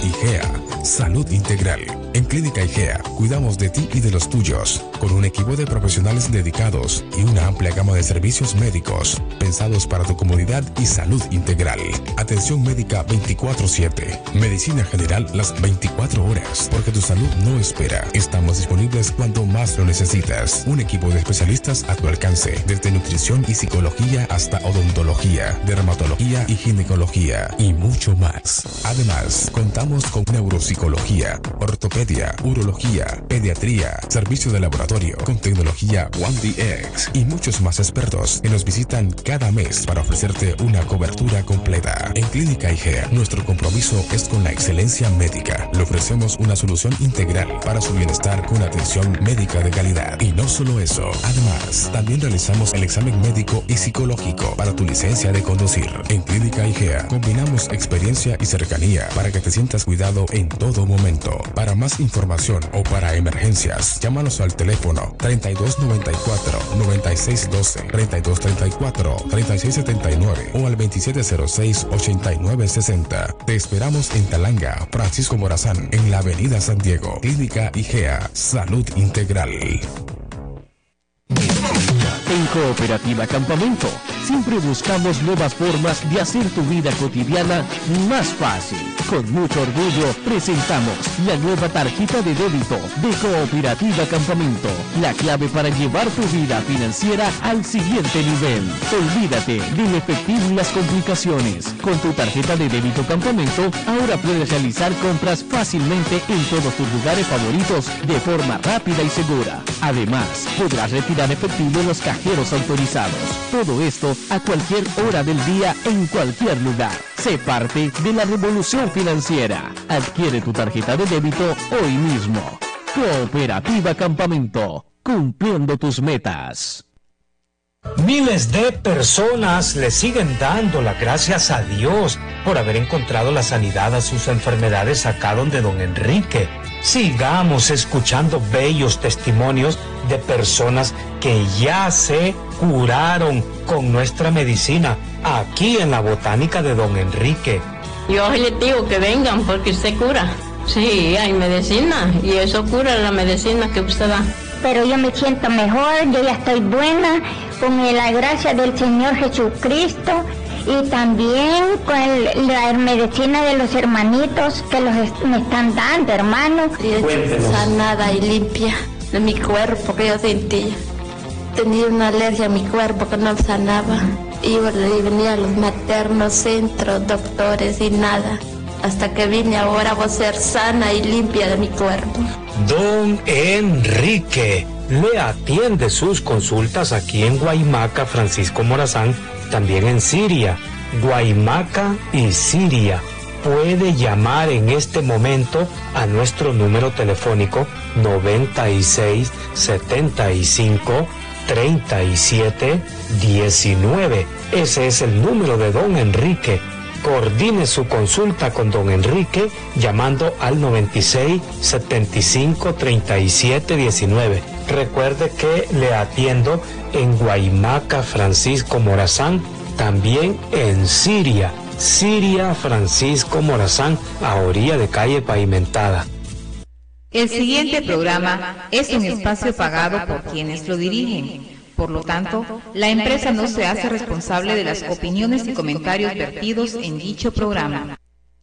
IGEA, Salud Integral. En Clínica IGEA cuidamos de ti y de los tuyos, con un equipo de profesionales dedicados y una amplia gama de servicios médicos pensados para tu comodidad y salud integral. Atención médica 24/7, medicina general las 24 horas, porque tu salud no espera. Estamos disponibles cuando más lo necesitas. Un equipo de especialistas a tu alcance, desde nutrición y psicología hasta odontología, dermatología y ginecología y mucho más. Además, contamos con neuropsicología, ortopedia, urología, pediatría, servicio de laboratorio con tecnología 1DX y muchos más expertos que nos visitan cada mes para ofrecerte una cobertura completa. En Clínica IGEA, nuestro compromiso es con la excelencia médica. Le ofrecemos una solución integral para su bienestar con atención médica de calidad. Y no solo eso, además, también realizamos el examen médico y psicológico para tu licencia de conducir. En Clínica IGEA combinamos experiencia y cercanía para que te sientas cuidado en todo momento. Para más información o para emergencias, llámanos al teléfono 3294-9612, 3234-3679 o al 2706-8960. Te esperamos en Talanga, Francisco Morazán, en la Avenida San Diego. Clínica IGEA, Salud Integral. En Cooperativa Campamento, siempre buscamos nuevas formas de hacer tu vida cotidiana más fácil. Con mucho orgullo presentamos la nueva tarjeta de débito de Cooperativa Campamento, la clave para llevar tu vida financiera al siguiente nivel. Olvídate del efectivo y las complicaciones. Con tu tarjeta de débito Campamento, ahora puedes realizar compras fácilmente en todos tus lugares favoritos de forma rápida y segura. Además, podrás retirar efectivo en los cajeros autorizados. Todo esto a cualquier hora del día, en cualquier lugar. Sé parte de la revolución financiera. Adquiere tu tarjeta de débito hoy mismo. Cooperativa Campamento, cumpliendo tus metas. Miles de personas le siguen dando las gracias a Dios por haber encontrado la sanidad a sus enfermedades acá donde don Enrique. Sigamos escuchando bellos testimonios de personas que ya se curaron con nuestra medicina aquí en la botánica de don Enrique. Yo les digo que vengan porque usted cura. Sí, hay medicina y eso cura la medicina que usted da. Pero yo me siento mejor, yo ya estoy buena con la gracia del Señor Jesucristo y también con la medicina de los hermanitos que me están dando, hermanos. Sanada y limpia de mi cuerpo que yo sentía. Tenía una alergia a mi cuerpo que no sanaba. Y venía a los maternos, centros, doctores y nada. Hasta que vine ahora a ser sana y limpia de mi cuerpo. Don Enrique le atiende sus consultas aquí en Guaymaca, Francisco Morazán, también en Siria, Guaymaca y Siria. Puede llamar en este momento a nuestro número telefónico 96 75 37 19. Ese es el número de don Enrique. Coordine su consulta con don Enrique llamando al 96 75 37 19. Recuerde que le atiendo en Guaymaca, Francisco Morazán, también en Siria, Francisco Morazán, a orilla de calle pavimentada. El siguiente programa es un espacio pagado por quienes lo dirigen. Por lo tanto, la empresa no se hace responsable de las opiniones y comentarios vertidos en dicho programa.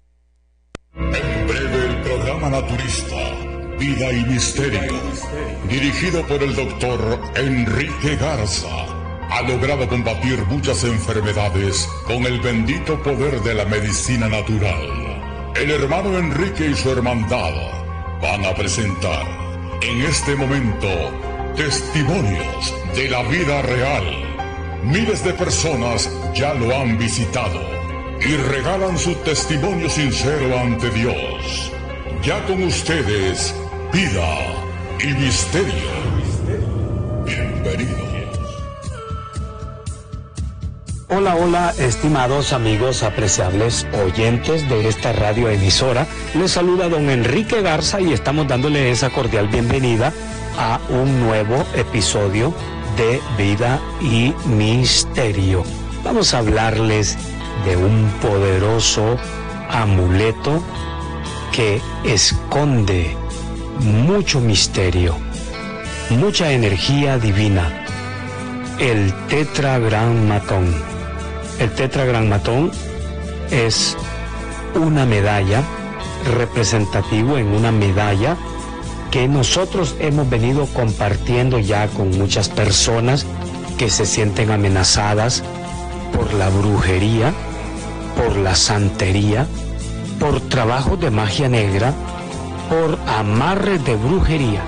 En breve el programa naturista, Vida y Misterio, dirigido por el doctor Enrique Garza, ha logrado combatir muchas enfermedades con el bendito poder de la medicina natural. El hermano Enrique y su hermandad van a presentar en este momento testimonios de la vida real. Miles de personas ya lo han visitado y regalan su testimonio sincero ante Dios. Ya con ustedes, Vida y Misterio. Bienvenidos. Hola, hola, estimados amigos apreciables oyentes de esta radioemisora. Les saluda don Enrique Garza y estamos dándole esa cordial bienvenida a un nuevo episodio de Vida y Misterio. Vamos a hablarles de un poderoso amuleto que esconde mucho misterio, mucha energía divina, el tetragrammatón. El tetragrammatón es una medalla, representativo en una medalla que nosotros hemos venido compartiendo ya con muchas personas que se sienten amenazadas por la brujería, por la santería, por trabajos de magia negra, por amarres de brujería.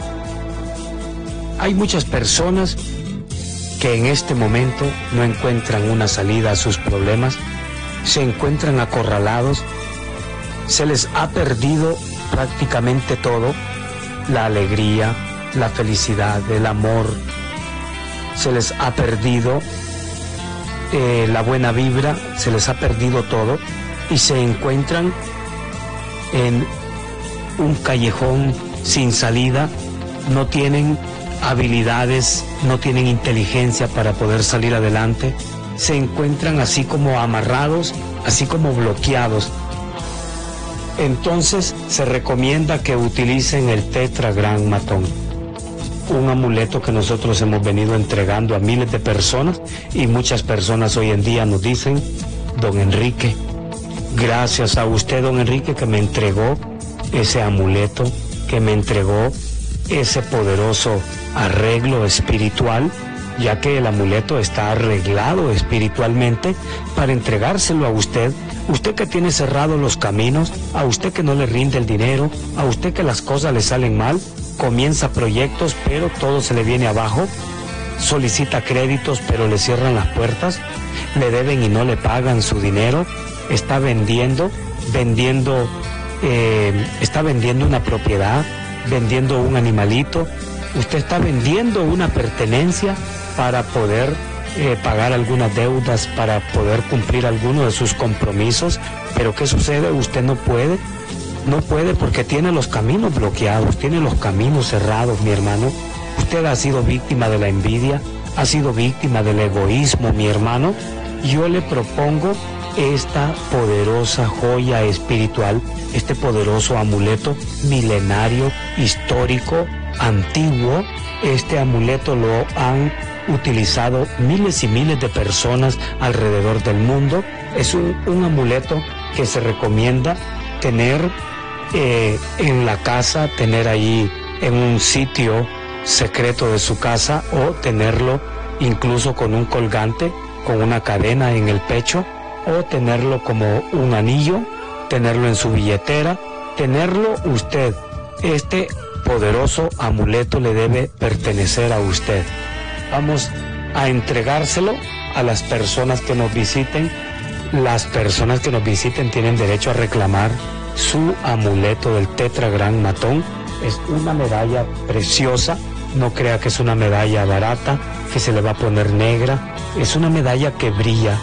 Hay muchas personas que en este momento no encuentran una salida a sus problemas, se encuentran acorralados, se les ha perdido prácticamente todo, la alegría, la felicidad, el amor, se les ha perdido la buena vibra, se les ha perdido todo y se encuentran en un callejón sin salida, no tienen habilidades, no tienen inteligencia para poder salir adelante, se encuentran así como amarrados, así como bloqueados. Entonces se recomienda que utilicen el tetragrammatón, un amuleto que nosotros hemos venido entregando a miles de personas y muchas personas hoy en día nos dicen: don Enrique, gracias a usted, don Enrique, que me entregó ese amuleto, que me entregó ese poderoso arreglo espiritual, ya que el amuleto está arreglado espiritualmente para entregárselo a usted, usted que tiene cerrados los caminos, a usted que no le rinde el dinero, a usted que las cosas le salen mal, comienza proyectos pero todo se le viene abajo, solicita créditos pero le cierran las puertas, le deben y no le pagan su dinero, está vendiendo una propiedad, vendiendo un animalito, usted está vendiendo una pertenencia para poder pagar algunas deudas, para poder cumplir alguno de sus compromisos, pero ¿qué sucede? Usted no puede porque tiene los caminos bloqueados, tiene los caminos cerrados, mi hermano. Usted ha sido víctima de la envidia, ha sido víctima del egoísmo, mi hermano. Yo le propongo esta poderosa joya espiritual, este poderoso amuleto milenario, histórico, antiguo. Este amuleto lo han utilizado miles y miles de personas alrededor del mundo. Es un amuleto que se recomienda tener en la casa, tener ahí en un sitio secreto de su casa, o tenerlo incluso con un colgante, con una cadena en el pecho, o tenerlo como un anillo, tenerlo en su billetera, tenerlo usted. Este poderoso amuleto le debe pertenecer a usted. Vamos a entregárselo a las personas que nos visiten. Las personas que nos visiten tienen derecho a reclamar su amuleto del tetragrammatón. Es una medalla preciosa, no crea que es una medalla barata, que se le va a poner negra. Es una medalla que brilla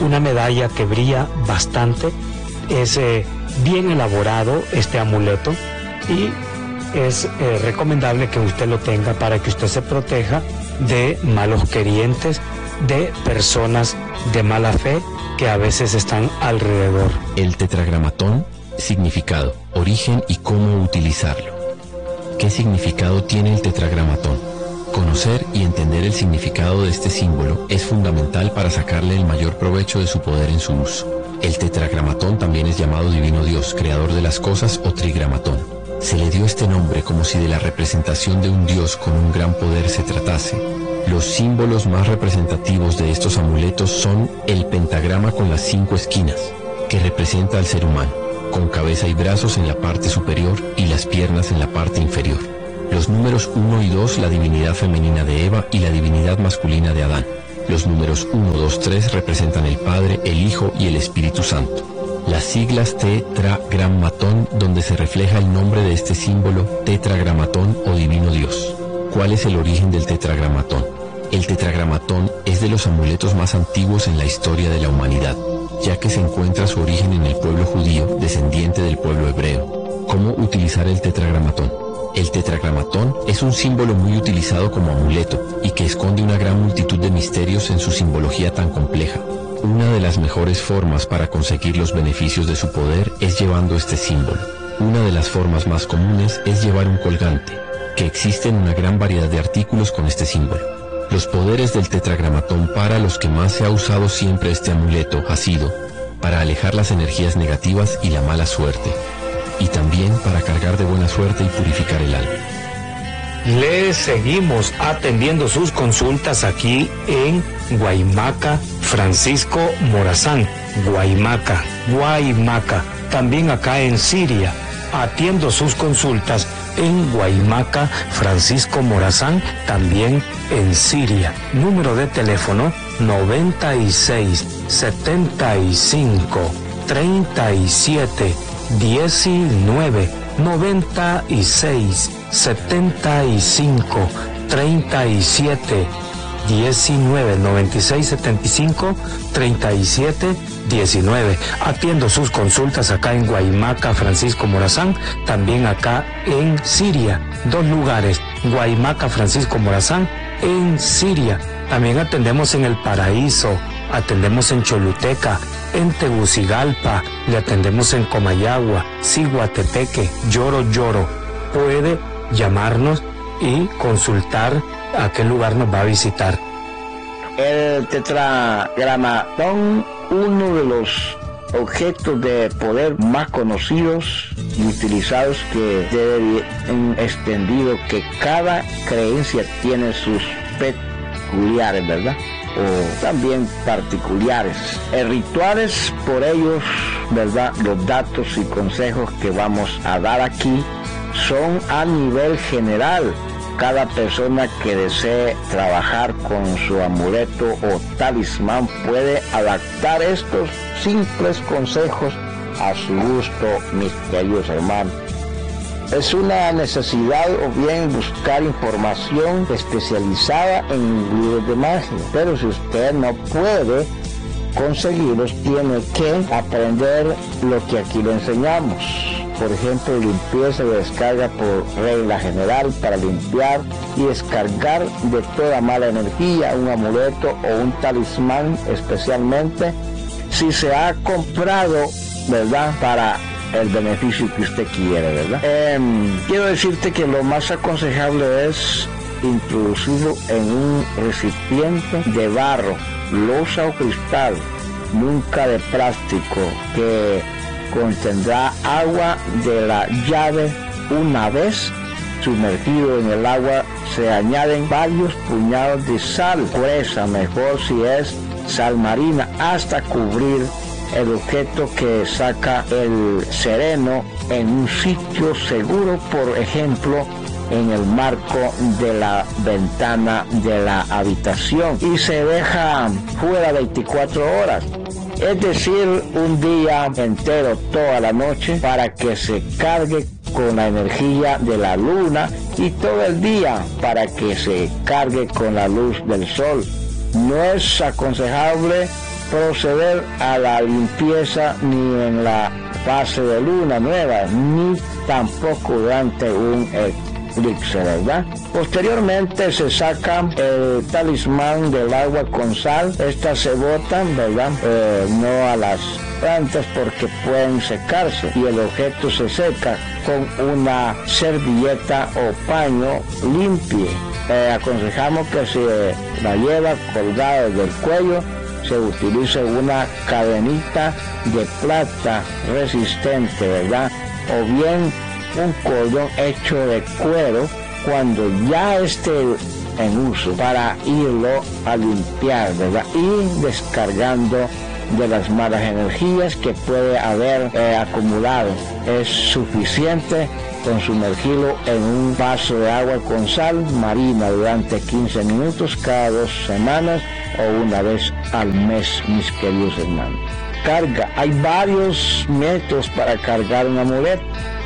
bastante. Es bien elaborado este amuleto y es recomendable que usted lo tenga para que usted se proteja de malos querientes, de personas de mala fe que a veces están alrededor. El tetragrammatón, significado, origen y cómo utilizarlo. ¿Qué significado tiene el tetragrammatón? Conocer y entender el significado de este símbolo es fundamental para sacarle el mayor provecho de su poder en su uso. El tetragrammatón también es llamado Divino Dios, creador de las cosas, o trigramatón. Se le dio este nombre como si de la representación de un dios con un gran poder se tratase. Los símbolos más representativos de estos amuletos son el pentagrama con las 5 esquinas, que representa al ser humano, con cabeza y brazos en la parte superior y las piernas en la parte inferior. Los números 1 y 2, la divinidad femenina de Eva y la divinidad masculina de Adán. Los números 1, 2, 3 representan el Padre, el Hijo y el Espíritu Santo. Las siglas tetragrammatón, donde se refleja el nombre de este símbolo, tetragrammatón o Divino Dios. ¿Cuál es el origen del tetragrammatón? El tetragrammatón es de los amuletos más antiguos en la historia de la humanidad, ya que se encuentra su origen en el pueblo judío, descendiente del pueblo hebreo. ¿Cómo utilizar el tetragrammatón? El tetragrammatón es un símbolo muy utilizado como amuleto y que esconde una gran multitud de misterios en su simbología tan compleja. Una de las mejores formas para conseguir los beneficios de su poder es llevando este símbolo. Una de las formas más comunes es llevar un colgante, que existen una gran variedad de artículos con este símbolo. Los poderes del tetragramatón para los que más se ha usado siempre este amuleto ha sido para alejar las energías negativas y la mala suerte, y también para cargar de buena suerte y purificar el alma. Le seguimos atendiendo sus consultas aquí en Guaymaca, Francisco Morazán, Guaymaca. También acá en Siria, atiendo sus consultas en Guaymaca, Francisco Morazán, también en Siria. Número de teléfono 96 75 37 19 96 75 37 19 96 75 37 19. Atiendo sus consultas acá en Guaymaca, Francisco Morazán, también acá en Siria. 2 lugares, Guaymaca, Francisco Morazán, en Siria. También atendemos en El Paraíso, atendemos en Choluteca, en Tegucigalpa, le atendemos en Comayagua, Ciguatepeque, Lloro. Puede llamarnos y consultar a qué lugar nos va a visitar. El tetragramatón, uno de los objetos de poder más conocidos y utilizados, que deben extendido que cada creencia tiene sus peculiares, ¿verdad? O también particulares. Rituales por ellos, ¿verdad? Los datos y consejos que vamos a dar aquí son a nivel general. Cada persona que desee trabajar con su amuleto o talismán puede adaptar estos simples consejos a su gusto, mis queridos hermanos. Es una necesidad o bien buscar información especializada en libros de magia, pero si usted no puede conseguirlos, tiene que aprender lo que aquí le enseñamos. Por ejemplo, limpieza y descarga por regla general para limpiar y descargar de toda mala energía un amuleto o un talismán, especialmente si se ha comprado, ¿verdad?, para el beneficio que usted quiere, ¿verdad? Quiero decirte que lo más aconsejable es introducirlo en un recipiente de barro, losa o cristal, nunca de plástico, que contendrá agua de la llave. Una vez sumergido en el agua, se añaden varios puñados de sal gruesa, mejor si es sal marina, hasta cubrir el objeto que saca el sereno en un sitio seguro, por ejemplo en el marco de la ventana de la habitación, y se deja fuera 24 horas. Es decir, un día entero, toda la noche, para que se cargue con la energía de la luna, y todo el día para que se cargue con la luz del sol. No es aconsejable proceder a la limpieza ni en la fase de luna nueva, ni tampoco durante un eclipse, ¿verdad? Posteriormente se saca el talismán del agua con sal. Estas se botan, ¿verdad? No a las plantas porque pueden secarse, y el objeto se seca con una servilleta o paño limpio. Aconsejamos que se la lleva colgada del cuello, se utilice una cadenita de plata resistente, ¿verdad? O bien un cordón hecho de cuero cuando ya esté en uso, para irlo a limpiar, ¿verdad? Y descargando de las malas energías que puede haber acumulado. Es suficiente con sumergirlo en un vaso de agua con sal marina durante 15 minutos cada 2 semanas o una vez al mes, mis queridos hermanos. Carga. Hay varios métodos para cargar un amuleto.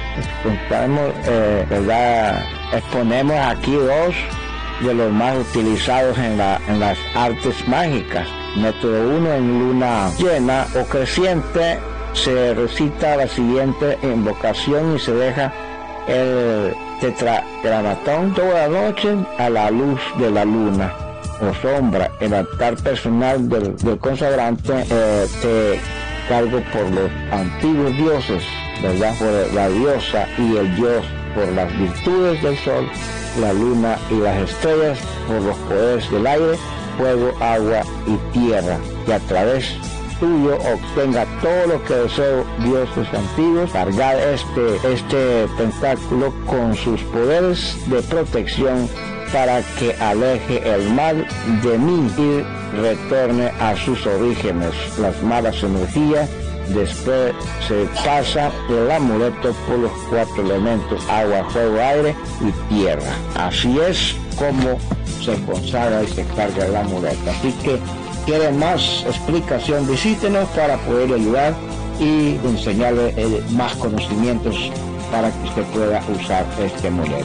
¿Verdad? Exponemos aquí 2 de los más utilizados en las artes mágicas. Método 1: en luna llena o creciente se recita la siguiente invocación y se deja el tetragramatón toda la noche a la luz de la luna o sombra. El altar personal del consagrante te cargo por los antiguos dioses ¿verdad? Por la diosa y el dios, por las virtudes del sol, la luna y las estrellas, por los poderes del aire, fuego, agua y tierra, y a través tuyo obtenga todo lo que deseo, dioses antiguos. Cargar este pentáculo con sus poderes de protección para que aleje el mal de mí y retorne a sus orígenes, las malas energías. Después se pasa el amuleto por los 4 elementos: agua, fuego, aire y tierra. Así es como se consagra y se carga el amuleto. Así que, ¿quiere más explicación? Visítenos para poder ayudar y enseñarle más conocimientos para que usted pueda usar este amuleto.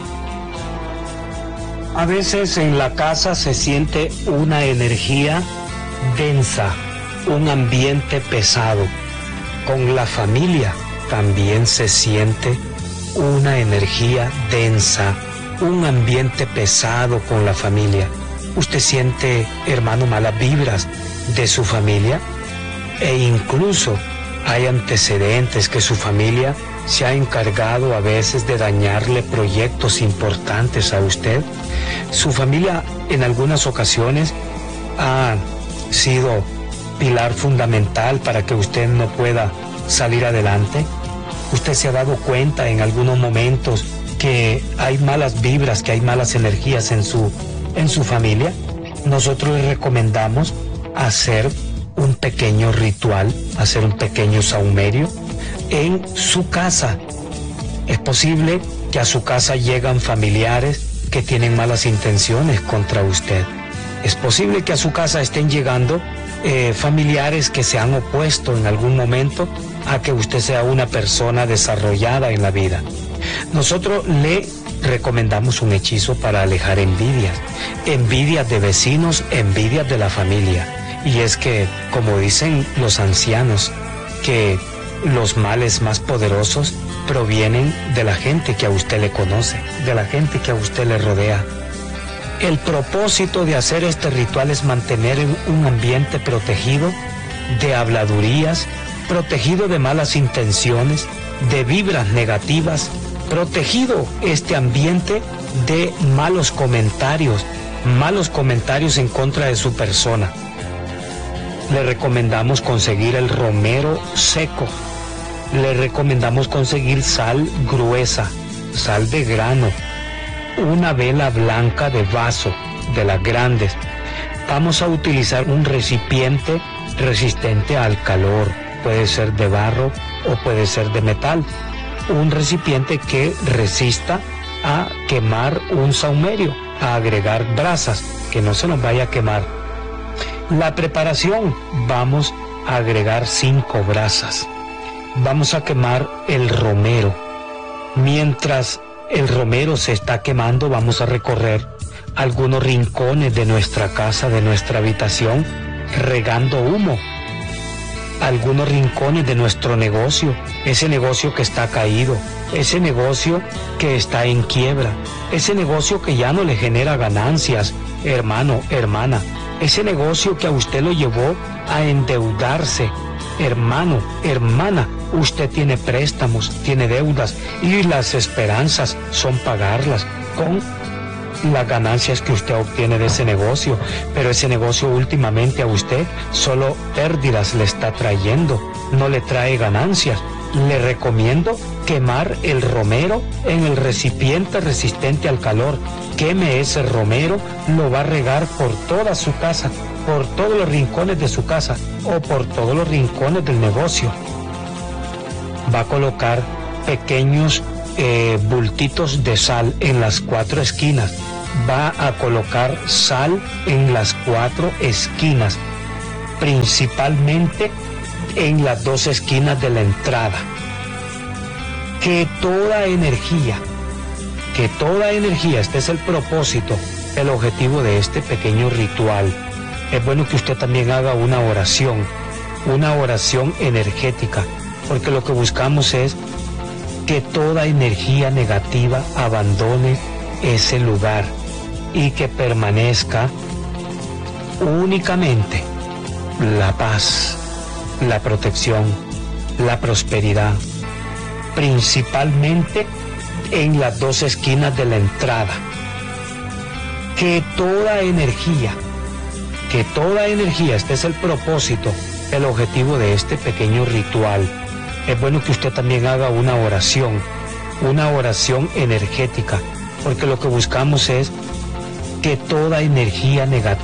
A veces en la casa se siente una energía densa, un ambiente pesado. Con la familia también se siente una energía densa, un ambiente pesado con la familia. ¿Usted siente, hermano, malas vibras de su familia? E incluso hay antecedentes que su familia se ha encargado a veces de dañarle proyectos importantes a usted. Su familia en algunas ocasiones ha sido pilar fundamental para que usted no pueda salir adelante. Usted se ha dado cuenta en algunos momentos que hay malas vibras, que hay malas energías en su familia. Nosotros le recomendamos hacer un pequeño ritual, hacer un pequeño saumerio en su casa. Es posible que a su casa llegan familiares que tienen malas intenciones contra usted. Es posible que a su casa estén llegando familiares que se han opuesto en algún momento a que usted sea una persona desarrollada en la vida. Nosotros le recomendamos un hechizo para alejar envidias de vecinos, envidias de la familia. Y es que, como dicen los ancianos, que los males más poderosos provienen de la gente que a usted le conoce, de la gente que a usted le rodea. El propósito de hacer este ritual es mantener un ambiente protegido de habladurías, protegido de malas intenciones, de vibras negativas, protegido este ambiente de malos comentarios en contra de su persona. Le recomendamos conseguir el romero seco. Le recomendamos conseguir sal gruesa, sal de grano, una vela blanca de vaso, de las grandes. Vamos a utilizar un recipiente resistente al calor. Puede ser de barro o puede ser de metal. Un recipiente que resista a quemar un saumerio, a agregar brasas, que no se nos vaya a quemar. La preparación: vamos a agregar 5 brasas. Vamos a quemar el romero. Mientras el romero se está quemando, vamos a recorrer algunos rincones de nuestra casa, de nuestra habitación, regando humo. Algunos rincones de nuestro negocio, ese negocio que está caído, ese negocio que está en quiebra, ese negocio que ya no le genera ganancias, hermano, hermana, ese negocio que a usted lo llevó a endeudarse. Hermano, hermana, usted tiene préstamos, tiene deudas y las esperanzas son pagarlas con las ganancias que usted obtiene de ese negocio, pero ese negocio últimamente a usted solo pérdidas le está trayendo, no le trae ganancias. Le recomiendo quemar el romero en el recipiente resistente al calor. Queme ese romero, lo va a regar por toda su casa, por todos los rincones de su casa o por todos los rincones del negocio. Va a colocar pequeños bultitos de sal en las 4 esquinas. Va a colocar sal en las 4 esquinas, principalmente en las 2 esquinas de la entrada. Que toda energía, este es el propósito, el objetivo de este pequeño ritual. Es bueno que usted también haga una oración energética, porque lo que buscamos es que toda energía negativa abandone ese lugar y que permanezca únicamente la paz, la protección, la prosperidad, principalmente en las dos esquinas de la entrada. Que toda energía, este es el propósito, el objetivo de este pequeño ritual. Es bueno que usted también haga una oración energética, porque lo que buscamos es que toda energía negativa